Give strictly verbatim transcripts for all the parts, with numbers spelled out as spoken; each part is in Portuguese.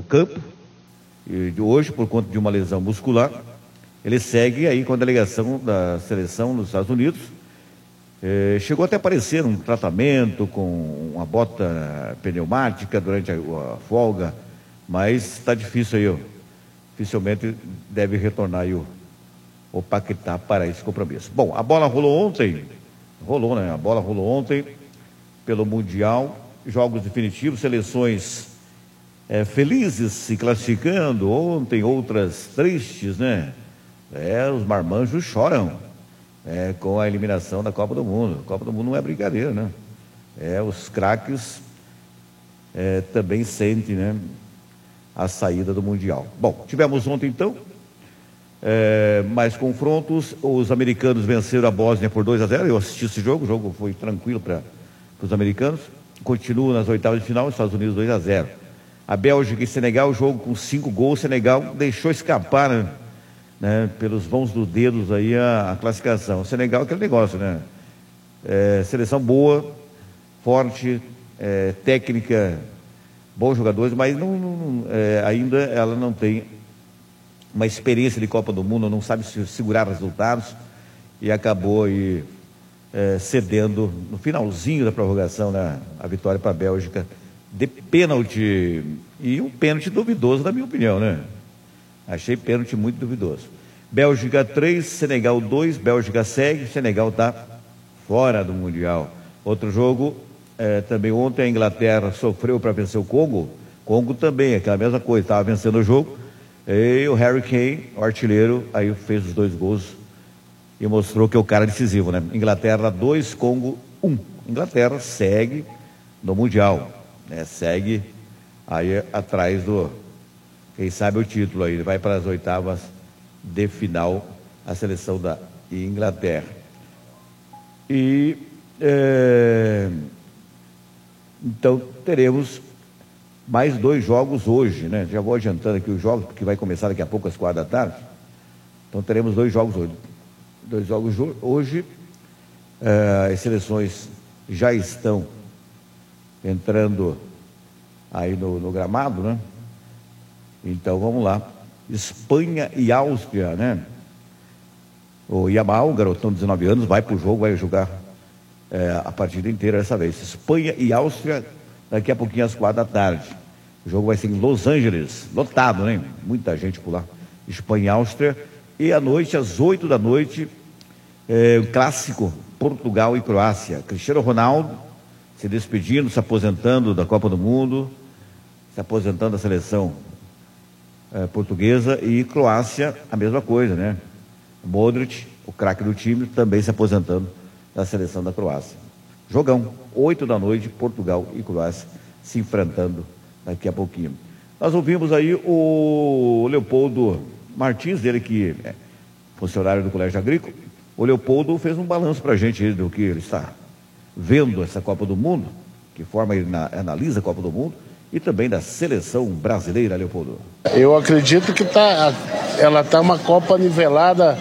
campo. E de hoje, por conta de uma lesão muscular, ele segue aí com a delegação da seleção nos Estados Unidos. É, chegou até a aparecer um tratamento com uma bota pneumática durante a, a folga, mas está difícil aí, ó. Dificilmente deve retornar aí o, o Paquetá para esse compromisso. Bom, a bola rolou ontem, rolou, né? A bola rolou ontem pelo Mundial, jogos definitivos, seleções é, felizes se classificando, ontem outras tristes, né? É, os marmanjos choram é, com a eliminação da Copa do Mundo. A Copa do Mundo não é brincadeira, né? É, os craques é, também sentem, né, a saída do Mundial. Bom, tivemos ontem então é, mais confrontos. Os americanos venceram a Bósnia por dois a zero. Eu assisti esse jogo, o jogo foi tranquilo para os americanos. Continua nas oitavas de final, Estados Unidos dois a zero. A Bélgica e Senegal, jogo com cinco gols. Senegal deixou escapar, né, né, pelos vãos dos dedos aí a, a classificação. O Senegal é aquele negócio, né? É, seleção boa, forte, é, técnica, bons jogadores, mas não, não, é, ainda ela não tem uma experiência de Copa do Mundo, não sabe segurar resultados e acabou aí é, cedendo no finalzinho da prorrogação, né, a vitória para a Bélgica de pênalti, e um pênalti duvidoso na minha opinião, né? Achei pênalti muito duvidoso. Bélgica três, Senegal dois, Bélgica segue, Senegal está fora do Mundial. Outro jogo, é, também ontem a Inglaterra sofreu para vencer o Congo. Congo também, aquela mesma coisa, estava vencendo o jogo, e o Harry Kane, o artilheiro, aí fez os dois gols e mostrou que é o cara decisivo, né? Inglaterra dois, Congo um. Inglaterra segue no Mundial, né? Segue aí atrás do, quem sabe, o título aí, vai para as oitavas de final a seleção da Inglaterra. E é, então teremos mais dois jogos hoje, né? Já vou adiantando aqui os jogos, porque vai começar daqui a pouco às quatro da tarde. Então teremos dois jogos hoje. Dois jogos hoje. É, as seleções já estão entrando aí no, no gramado, né? Então vamos lá. Espanha e Áustria, né? O Yamal, garotão de dezenove anos, vai para o jogo, vai jogar é, a partida inteira dessa vez. Espanha e Áustria, daqui a pouquinho às quatro da tarde. O jogo vai ser em Los Angeles, lotado, né? Muita gente por lá. Espanha e Áustria. E à noite, às oito da noite, é, o clássico Portugal e Croácia. Cristiano Ronaldo se despedindo, se aposentando da Copa do Mundo, se aposentando da seleção é, portuguesa, e Croácia, a mesma coisa, né? Modric, o craque do time, também se aposentando da seleção da Croácia. Jogão, oito da noite, Portugal e Croácia se enfrentando daqui a pouquinho. Nós ouvimos aí o Leopoldo Martins, dele que é funcionário do Colégio Agrícola. O Leopoldo fez um balanço para a gente do que ele está vendo essa Copa do Mundo, que forma ele na, analisa a Copa do Mundo, e também da seleção brasileira, Leopoldo. Eu acredito que tá, ela está uma Copa nivelada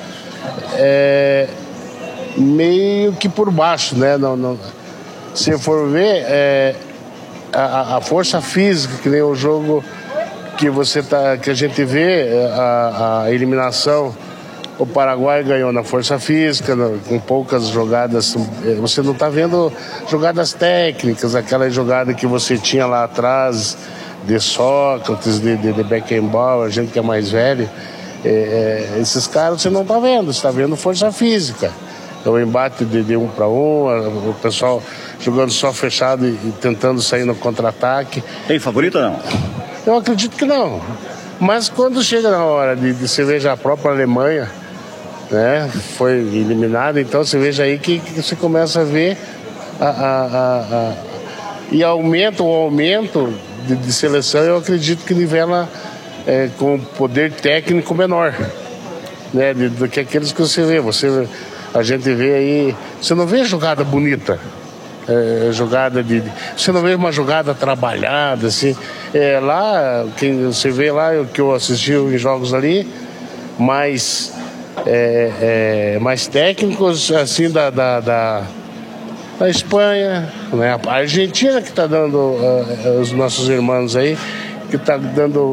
é, meio que por baixo, né? Não, não, se for ver, é, a, a força física, que nem o jogo que, você tá, que a gente vê, a, a eliminação, o Paraguai ganhou na força física, com poucas jogadas. Você não está vendo jogadas técnicas, aquela jogada que você tinha lá atrás, de Sócrates, de, de, de Beckenbauer, a gente que é mais velho. É, é, esses caras você não está vendo, você está vendo força física. É o embate de, de um para um, o pessoal jogando só fechado e, e tentando sair no contra-ataque. Tem favorito ou não? Eu acredito que não. Mas quando chega na hora de, de você veja a própria Alemanha, né, foi eliminada, então você veja aí que, que você começa a ver a, a, a, a, e aumenta o aumento de, de seleção. Eu acredito que nivela é, com poder técnico menor, né, de, do que aqueles que você vê. Você, a gente vê aí, você não vê jogada bonita, é, jogada de, você não vê uma jogada trabalhada assim. É, lá, quem você vê lá, o que eu assisti em jogos ali, mais É, é, mais técnicos assim da, da, da, da Espanha, né? A Argentina que está dando uh, os nossos irmãos aí, que está dando